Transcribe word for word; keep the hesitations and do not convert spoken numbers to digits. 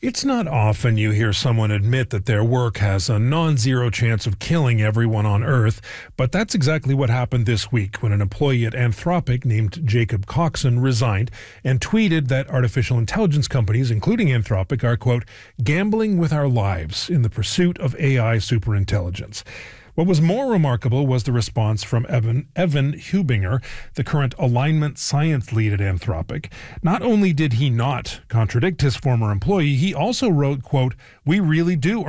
It's not often you hear someone admit that their work has a non-zero chance of killing everyone on Earth, but that's exactly what happened this week when an employee at Anthropic named Jacob Coxon resigned and tweeted that artificial intelligence companies, including Anthropic, are, quote, gambling with our lives in the pursuit of A I superintelligence. What was more remarkable was the response from Evan, Evan Hubinger, the current alignment science lead at Anthropic. Not only did he not contradict his former employee, he also wrote, quote, "We really do